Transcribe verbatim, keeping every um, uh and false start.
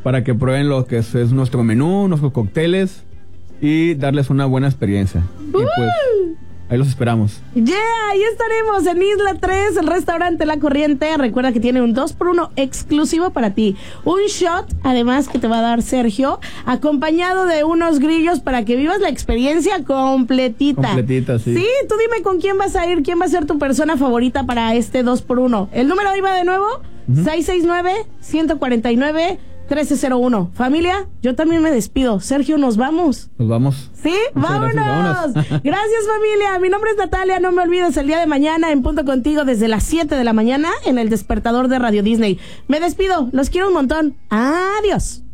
para que prueben lo que es, es nuestro menú, nuestros cócteles y darles una buena experiencia. Uh. Y pues ahí los esperamos. Yeah, ahí estaremos en Isla tres, el restaurante La Corriente. Recuerda que tiene un dos por uno exclusivo para ti. Un shot, además, que te va a dar Sergio, acompañado de unos grillos para que vivas la experiencia completita. Completita, sí. Sí, tú dime con quién vas a ir, quién va a ser tu persona favorita para este dos por uno. El número ahí va de nuevo, uh-huh. seis seis nueve, uno cuatro nueve, trece cero uno. Familia, yo también me despido. Sergio, ¿nos vamos? Nos vamos. ¿Sí? Muchas ¡vámonos! Gracias, vámonos. Gracias, familia. Mi nombre es Natalia. No me olvides el día de mañana en Punto Contigo desde las siete de la mañana en el despertador de Radio Disney. Me despido. Los quiero un montón. Adiós.